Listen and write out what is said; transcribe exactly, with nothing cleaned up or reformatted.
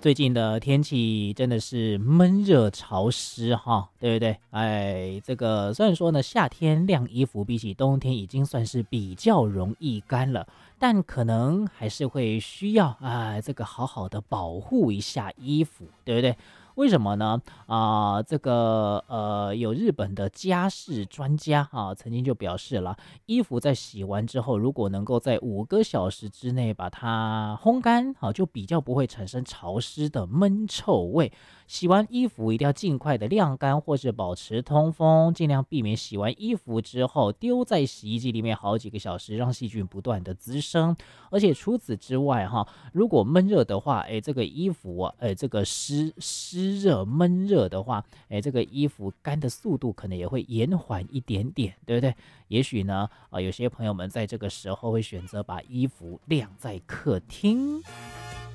最近的天气真的是闷热潮湿哈，对不对？哎，这个虽然说呢，夏天晾衣服比起冬天已经算是比较容易干了，但可能还是会需要啊，这个好好的保护一下衣服，对不对？为什么呢？啊、这个呃，有日本的家事专家啊，曾经就表示了，衣服在洗完之后，如果能够在五个小时之内把它烘干，好，就比较不会产生潮湿的闷臭味。洗完衣服一定要尽快的晾干，或是保持通风，尽量避免洗完衣服之后丢在洗衣机里面好几个小时，让细菌不断的滋生。而且除此之外，哈，如果闷热的话，哎，这个衣服啊，哎，这个湿湿热闷热的话，哎，这个衣服干的速度可能也会延缓一点点，对不对？也许呢，呃，有些朋友们在这个时候会选择把衣服晾在客厅。